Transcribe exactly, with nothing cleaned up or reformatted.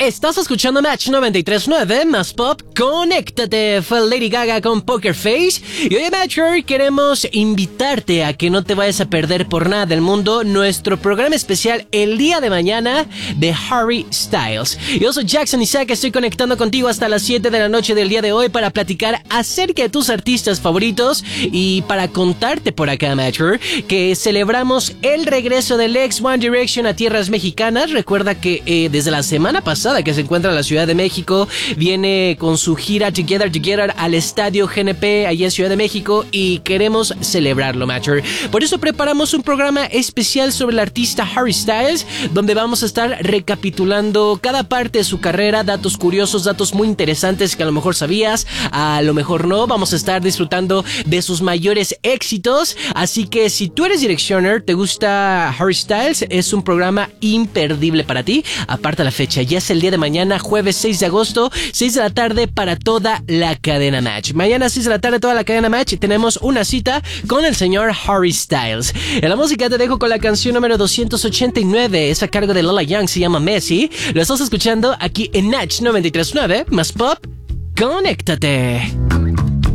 Estás escuchando Match noventa y tres punto nueve más Pop. Conéctate, fue Lady Gaga con Poker Face. Y hoy, Matcher, queremos invitarte a que no te vayas a perder por nada del mundo nuestro programa especial el día de mañana de Harry Styles. Yo soy Jackson Isaac, estoy conectando contigo hasta las siete de la noche del día de hoy para platicar acerca de tus artistas favoritos y para contarte por acá, Matcher, que celebramos el regreso del ex One Direction a tierras mexicanas. Recuerda que eh, desde la semana pasada que se encuentra en la Ciudad de México, viene con su gira Together Together al Estadio G N P allí en Ciudad de México y queremos celebrarlo, Matcher. Por eso preparamos un programa especial sobre el artista Harry Styles, donde vamos a estar recapitulando cada parte de su carrera, datos curiosos, datos muy interesantes que a lo mejor sabías, a lo mejor no. Vamos a estar disfrutando de sus mayores éxitos, así que si tú eres Directioner, te gusta Harry Styles, es un programa imperdible para ti. Aparte la fecha, ya es el día de mañana, jueves seis de agosto, seis de la tarde para toda la cadena Match. Mañana seis de la tarde toda la cadena Match tenemos una cita con el señor Harry Styles. En la música te dejo con la canción número doscientos ochenta y nueve, es a cargo de Lola Young, se llama Messi. Lo estás escuchando aquí en Match noventa y tres punto nueve más Pop. Conéctate.